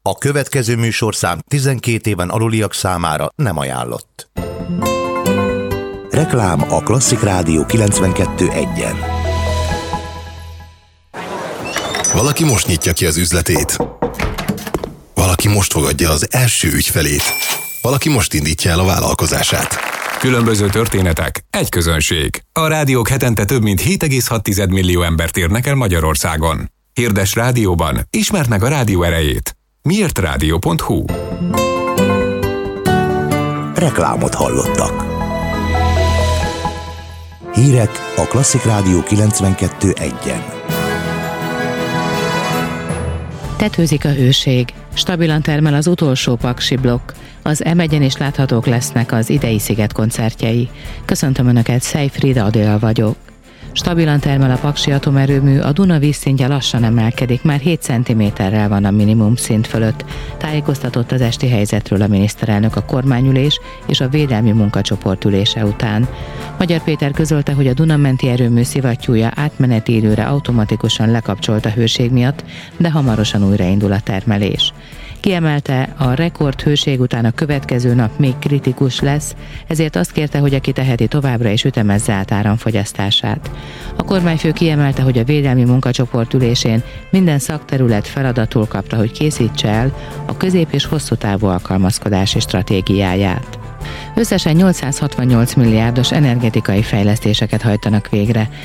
A következő műsorszám 12 éven aluliak számára nem ajánlott. Reklám a Klasszik Rádió 92.1-en. Valaki most nyitja ki az üzletét. Valaki most fogadja az első ügyfelét. Valaki most indítja el a vállalkozását. Különböző történetek, egy közönség. A rádiók hetente több mint 7,6 millió embert érnek el Magyarországon. Hirdes rádióban, ismerd meg a rádió erejét. miértradio.hu. Reklámot hallottak. Hírek a Klasszik Rádió 92.1-en. Tetőzik a hőség. Stabilan termel az utolsó paksi blokk. Az M1-en is láthatók lesznek az idei Sziget koncertjei. Köszöntöm Önöket, Szej Frida Adél vagyok. Stabilan termel a paksi atomerőmű, a Duna vízszintje lassan emelkedik, már 7 cm-rel van a minimum szint fölött. Tájékoztatott az esti helyzetről a miniszterelnök a kormányülés és a védelmi munkacsoport ülése után. Magyar Péter közölte, hogy a Duna-menti erőmű szivattyúja átmeneti időre automatikusan lekapcsolt a hőség miatt, de hamarosan újraindul a termelés. Kiemelte, a rekord hőség után a következő nap még kritikus lesz, ezért azt kérte, hogy aki teheti továbbra is ütemezze át áramfogyasztását. A kormányfő kiemelte, hogy a védelmi munkacsoport ülésén minden szakterület feladatul kapta, hogy készítse el a közép- és hosszú távú alkalmazkodási stratégiáját. Összesen 868 milliárdos energetikai fejlesztéseket hajtanak végre.